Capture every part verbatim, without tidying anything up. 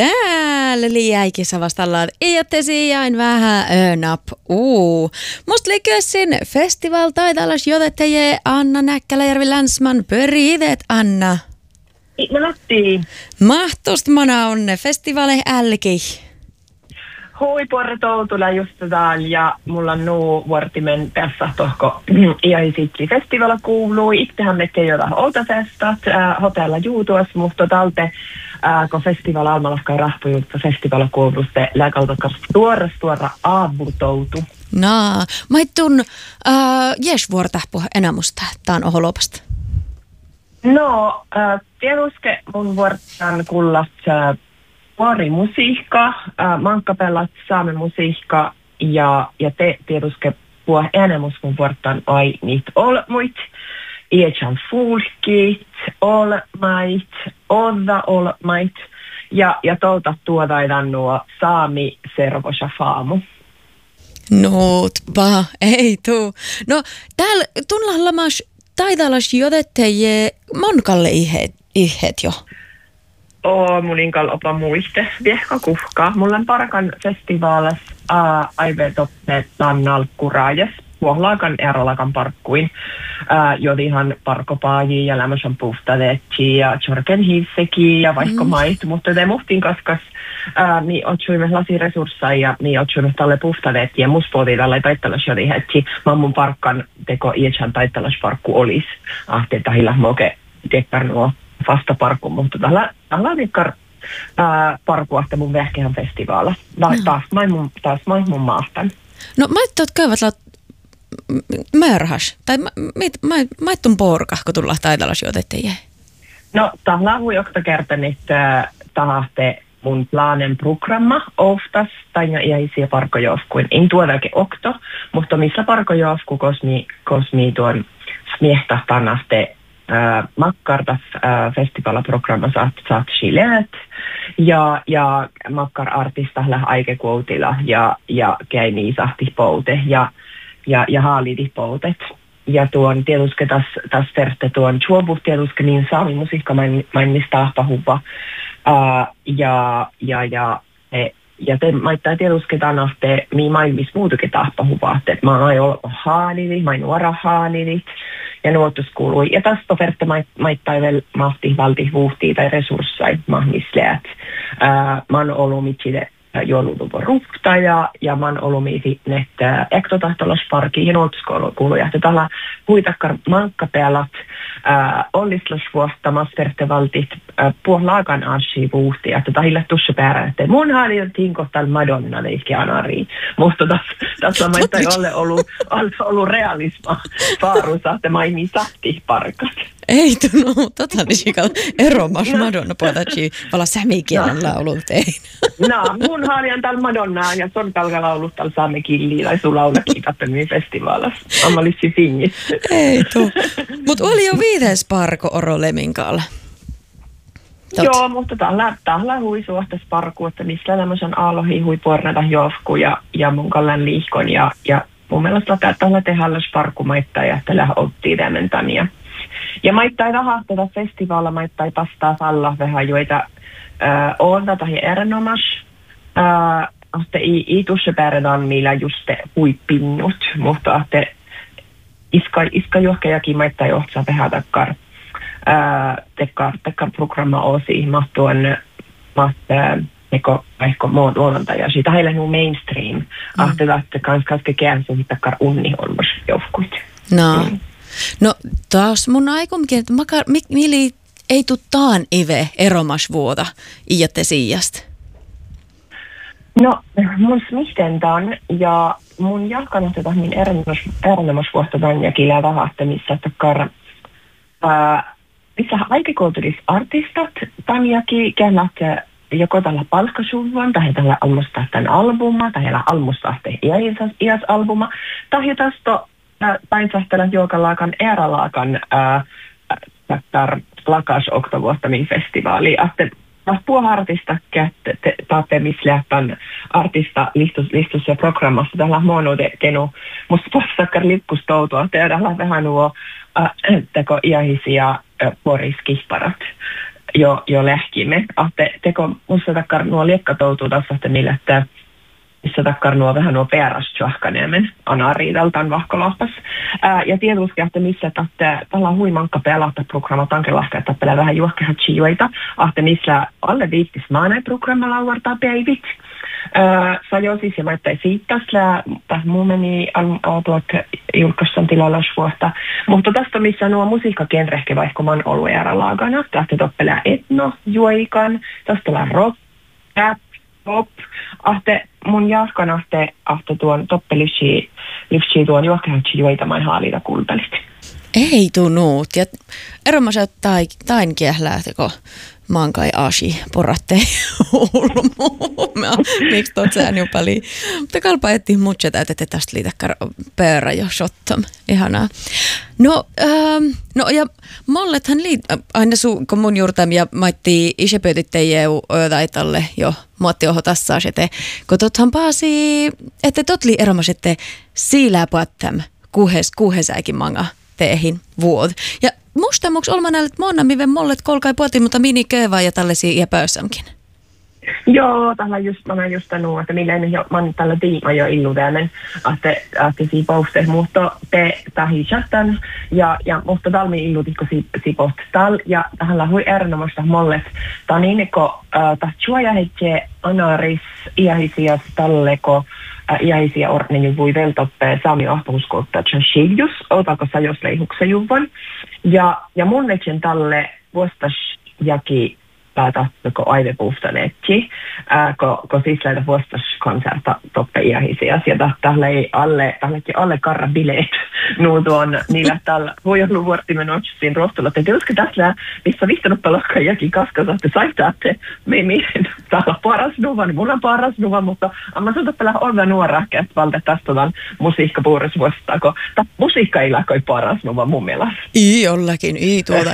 Täällä liäikissä vastallaan iättesi jain vähän önap uu. Musta liikössin festival taitalas joteteje Anna Näkkäläjärvi Länsman pöriidet Anna. Natti. Mahtost mana onne festivale älki. Hui porre toutula just täällä ja mulla on nuu vuortimen tässä tohko iäisitli festivala kuuluu. Itsehän me ei ole oltasestat äh, hotella juutuas, mutta talte äh, kun festival almalahkaa rahpujutta festivala kuuluu se lääkaltakas tuora tuora aavutoutu. Naa, maittun äh, jesvuortahpo enamusta taan oholopasta. No, äh, tieduske mun vuortan kullat äh, vuori musiikka, äh, mankkapellat saame musiikka ja, ja te tieduske puhua enemus mun vuortan ai niitä olmuit. Iätsän fulkit, olmait, odda olmait ja, ja tolta tuodaidan nuo saami servosa faamu. Noot, pa, ei tuu. No, täällä tunnalla mas taitalas jotetteje monkalle ihet, ihet jo. Oo, mun inkal opa muiste. Viehka kuhkaa. Mulla on parakan festivaalas uh, aiveetoppe tannalkkuraajas. Puohlaakan erolakan parkkuin. Uh, jodihan parkopaaji ja lämmösen puhtadeetsi ja tjorken hiisseki ja vaikka mm. mait. Mutta te muhtin kaskas uh, mi otsuimme lasiresursseja ja mi otsuimme tälle puhtadeetsi ja muspooti tälle taittalas jodihetsi. Mä mun parkkan teko iätsän taittalas parkku olis. Ahti, että hillä moke tekkar nuo vasta parkku, mutta tällä tällä vikkar parkua että mun vähkehän festivaala. No. Taas main mun taas main mun maastan. No maittot käyvät laat mörhas tai maittun porka kun tullaan taitalas jotetteje. No tällä hui okta kertan että tahte mun planen programma oftas tai ja iäisiä parkojofkuin. En tuodakin okto, mutta missä parkojofku kosmi kosmi tuon smiehtahtanaste Äh, makkartas äh, festivalprogramma saat saat chileet ja ja makkar artista läh aikekuutila ja ja käimi sahti poute ja ja ja haalidi poutet ja tuon tietysti tas tas terte tuon chuobu tietysti niin saami musiikka main mainista pahuva äh, ja ja ja e, ja te maittaa tietysti tanahte mi mainis muutukin tahpahuva että mä oon ollut haalidi mä nuora haalidit ja nuotus kuului. Ja tästä oferte maittai vielä mahti valti vuhtia tai resursseja mahnisleät. Mä oon ollut mitsille juolutupo ruhta ja, ja mä oon ollut mitille ektotahtolasparki ja nuotus kuului. Ja tällä huitakkar mankkapealat ollislasvuosta masterte valtit puolaakan arsi vuhtia. Että tahille tuossa päärä, että mun haali on tinko tällä Madonna leikki anariin. Mutta tässä maittai ole ollut, ollut realisma faarussa, että mä ei sahti parkat. Ei tunnu, tota nisikal eromas Madonna puoltachi vala sämikielen laulut ei. No, mun haali on täällä Madonnaa ja son kalka laulut täällä saamekilliä tai sun laulakin tappelmiin festivaalassa. Ammalissi fingis. Ei tuu. Mut oli jo viides parko oro leminkalla. Tot. Joo, mutta tällä tällä hui suhtes parku, että missä tämmöisen alohi hui pornata jofku ja, ja mun kallan liihkon ja, ja mun mielestä tällä tehdään parku maittaa ja tällä ottiin tämän ja ja maittai rahaa tätä festivaalla maittai pastaa falla vähän joita äh, on tätä erinomas äh, että ei, ei tuossa pärjään millä just huipinnut, mutta että iska, iska johkejakin maittai johtsaa vähän takkar äh, tekkar, tekkar programma osi mahtuun mahtaa Eko ehkä muodonta ja siitä heillä on mainstream. Mm. Ahte että kans kaske käänsi takkar unni on myös jofkuit. No. Mm. No taas mun aikomkin, että makar, mi, mili ei tuu taan ive eromas vuota iätte siijasta? No mun smihtentaan ja mun jalkanut tätä niin erinomas vuotta tämän ja kilää vähästä, missä takkar ää, missä aikakulttuurisartistat tämän jakin källät joko tällä palkkasuvun, tai tällä almustaa tämän albuma, tai tällä almustaa tämän iäs-albuma, tai tästä päinsähtellä juokalaakan eeralaakan täkkär lakas oktovuottamin festivaali. Ahte puohartista kätte tapemislähtän artista listus, listus ja programmassa tällä monude kenu musta passakkar lippustoutua. Tehdään vähän nuo teko iähisiä poriskihparat. jo, jo lähkimme. Ahte teko musta takkar nuo liekkatoutuu tässä, että niille, että missä takkar nuo vähän nuo perästjuahkaneemen anariidaltaan vahkolahpas. Ää, ja tietysti, että missä että tällä huimankka pelata programma tankelahka, että pelaa vähän juokkehatsi juoita. Ahte missä alle viittis maanai programma lauartaa päivit. Sä jo siis ja mä ettei siitä tässä muu meni tuot julkaistaan tilalla vuotta. Mutta tästä missä nuo musiikkagenrehke vaikka man ollut laagana. Tästä toppelää etno, juoikan, tästä on rock, rap, pop. Ahte mun jahkan ahte, ahte tuon toppelysi, lyfsi tuon juokkehatsi juoita main haalita kulpelit. Ei tunnuut. Ja eromme se tain, tain kiehlähteko mankai aasi porattei hullu. Miksi tot sään jo paljon. Mutta kalpa ettiin mutset, että tästä liitäkkär pöörä jo shottom. Ihanaa. No, ähm, no ja mollethan liit, aina su, kun mun juurtam ja maitti isepöytittejä öötaitalle jo muotti oho tässä asete. Kun tothan paasi, että tot li eromasette siilää puattam kuhes, kuhesäikin manga teehin vuod. Ja musta muks olma näille, että monna miven mollet kolkai puoti, mutta mini kövää ja tällaisia ja pöyssämkin. Joo, tällä just, mä oon just sanonut, että milleen jo, mä oon tällä tiima jo illudäämen, että että si pouste, mutta te tahisatan ja, ja musta talmi illutiko si, si post tal, ja tähän hui erinomaista mollet, ta niin, kun äh, ta chuoja hetse anaris iahisias talleko, iäisiä ornen voi veltoppe saami ahtavuuskoutta chanshijus, otako sä jos leihuksen juvon. Ja, ja mun etsen talle vuostas jaki päätä, kun aive puhtaneetsi, kun ko siis lähdä vuostas konserta toppe iäisiä. Ja tällä ei alle, tälläkin alle karra bileet nuu tuon niillä tällä voi olla vuortimen otsin rohtulla. Te tietysti tässä, missä vistänyt palokka jäkin kaskasa, että saittaatte me mihin täällä paras nuvan, mulla on paras nuvan, mutta mä sanon, että on vähän nuora, että valta tästä on musiikka puhuris vuostaa, kun musiikka ei läkoi paras nuvan mun mielestä. Ei jollakin, ei tuota.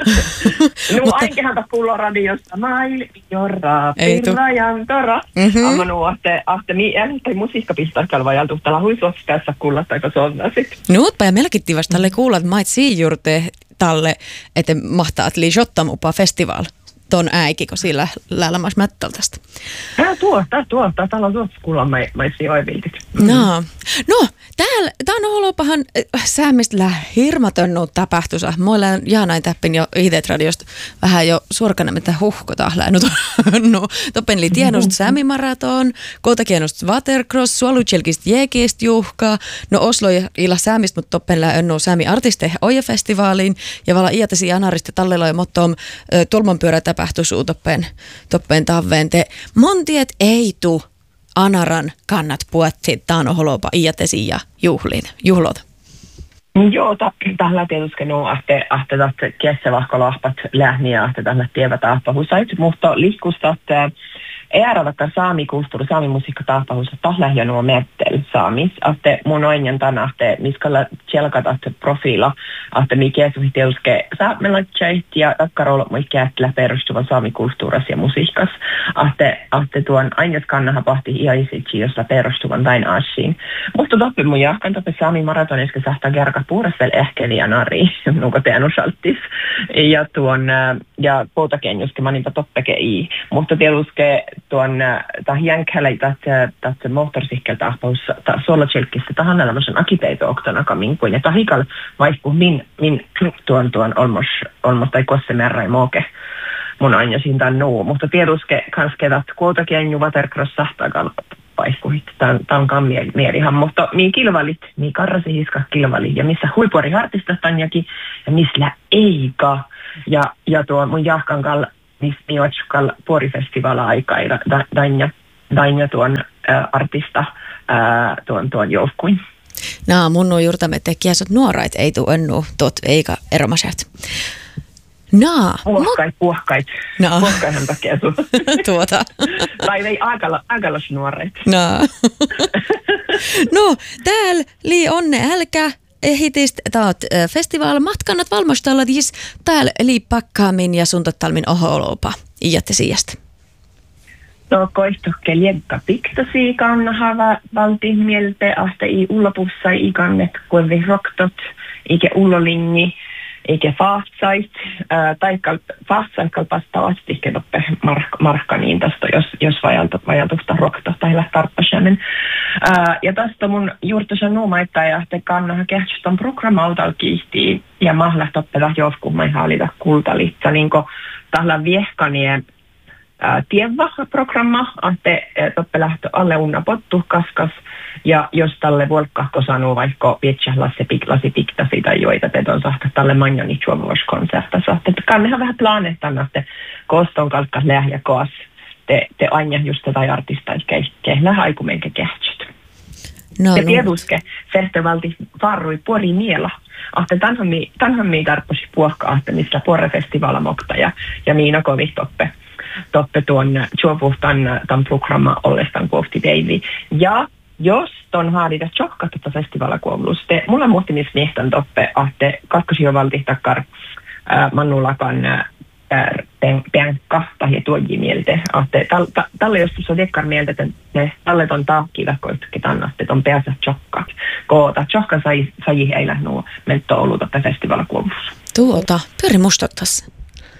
No aikehan ta kuulla radiosta, mail, jorra, pirrajan, tora. Amma nu, ahte, ahte, mi, ääntä musiikka pistää kalvajaltu, täällä huisuossa tässä kuulla, taiko se on sit. Nuutpa ja melkein vasta tälle kuulla, että mait siijurte talle, että mahtaa, että liisottam upa festival. Ton äiki, kun sillä lälämäs mättältästä. Tää tuota, tuota. Täällä on tuossa kuulla maisi oiviltit. No, no täällä, tää on olopahan äh, säämistä hirmatonnut tapahtusa. Muilla Jaanain täppin jo Iidet radiosta vähän jo suorkanemmittä huhkota läänut. No, toppen li tienost säämimaraton, koutakienost watercross, suolutjelkist jääkist juhka, no Oslo illa säämistä, mutta toppen läännu säämi artiste oja-festivaaliin ja vala iätesi anariste tallella ja mottom äh, tolmanpyörä tapahtusuu toppen, toppen taveen te. Montiet ei tu anaran kannat puetti taan oholopa iätesi ja juhlin, juhlot. Joo, tällä tietysti nuo, että ahte kesävahkolahpat lähniä, että tällä tievä taapahusait, mutta liikkusta, että Eäravatta saamikulttuuri, saamimusiikka taapahus, tahla ja nuo mertel saamis, että mun oinjan tänä, että miskalla tjelkata profiila, että mikä suhi teuske saamelaitseit ja takkarolla mikä ätlä perustuva saamikulttuuras ja musiikkas, että että tuon aines kannaha pahti iäisitsi, jossa perustuvan vain asiin. Mutta toppi mun jahkan toppi saami maratoniskä sahtaa kerka puurasvel ehkä liian ari, nuko teidän osaltis, ja tuon, ja poutakenjuske manipa toppeke i, mutta tietysti tuon tähän jänkhällä tässä moottorsikkeltä ahpaus solotselkistä tähän elämässä akiteito oktona minkuin ja tahikal vaikku min min tuon tuon olmos olmos tai kossemerra ja mooke mun aina siitä nuu mutta tieduske kanske dat kuotakin ju watercross sahtagal vaikkuhit tämän tämän kammi mielihan mutta niin kilvalit niin karrasi hiska kilvali ja missä huippuari artista tanjakin ja missä eikä ja ja tuo mun jahkan kal niin otsukalla puorifestivaala-aikaa ja Danja, Danja tuon ä, artista ä, tuon, tuon joukkuin. No, mun on juurtamme tekijäsot nuorait ei tuu ennu tot eikä eromaset. No, puhkait, mut... puhkait. No. Puhkaihan takia sun. Tuota. Tai ei aikalla, aikalas nuoreit. No. No, täällä lii onne älkä. Ehitist taat festivaal matkannat valmistella siis täällä liippakaamin ja suntattalmin oholopa iätte sijasta. No koistukke liekka piktasi kannahava valtiin mielte ahte i ullapussa i kannet kuin vi roktot ikä ullolingi eikä faatsait, taikka faatsaitkal pastavasti kedoppe mark, markka niin tästä, jos, jos vajaltusta rokta tai lähtarppasjamen. Ja tästä mun juurtuisen nuumaita ja te kannaha kehtsystan programmautalla kiihtiin ja mahlahtoppela joskus haalita kultalitsa, niin kuin tällä viehkanien tievä programma, että toppe lähtö alle unna pottu kaskas, ja jos tälle volkkahko sanoo vaikka pietsä lasi piktasi tai joita te on sahta tälle manjani juovuoskonsertassa, että kannehan vähän planeettan, että koston kalkkas lähjä koas, te, te aina just tätä artista, että kehnä aikumenke kehtsyt. No, ja tieduske festivalti varrui puori miela. Ahte tänhän mi tarpposi puhkaa, että missä puore festivala mokta ja, ja miina kovi toppe. Toppe tuon juovuhtan tämän programma ollestaan kohti Deivi. Ja jos ton haadita tjokka tuota festivalakuovluste, mulla muhti missä miehtan toppe, ahte kakkosjovalti takkar äh, mannulakan äh, penkka tai tuoji mieltä. Ahte tälle jos tuossa dekkar mieltä, että ne tallet on taakkiiväkoistakin tannaste ton peänsä tjokka. Koota tjokka sai, sai heillä nuo mentto ollut toppe festivalakuovlussa. Tuota, pyöri mustottas.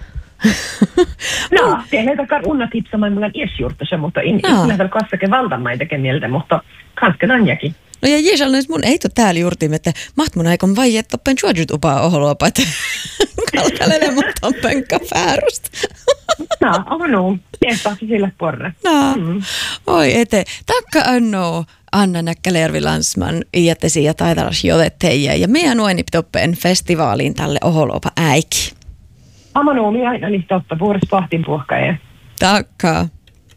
No, tehdään takar unnat hipsamaan mulla iesjuurtassa, mutta en lähdellä kassake valtamaan tekee mieltä, mutta kanske nanjakin. No ja jeesallis mun ei to täällä juurtiin, että maht mun aikon vai, että toppen juodjut upaa oholopa, että kalkalele mun toppen kafäärusta. No, on nuu. Tiestaa sille porre. No, mm. Oi ete. Takka anno Anna Näkkäla-Järvi Landsman iättesi ja taitalas jodettejä ja meidän nueni toppen festivaaliin tälle oholopa äiki. Amanuumi aina listotta puhuris pahtin puhkaja. Takka.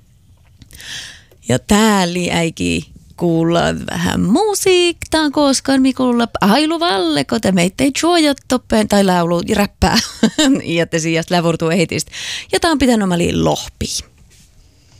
Ja täällä äiki kuulla vähän musiiktaa, koska mi kuulla ailuvalle, kun te meitä ei juojat toppeen tai laulu räppää. Ja te sijasta lävurtuu ehitistä. Ja tää on pitänyt omali lohpi.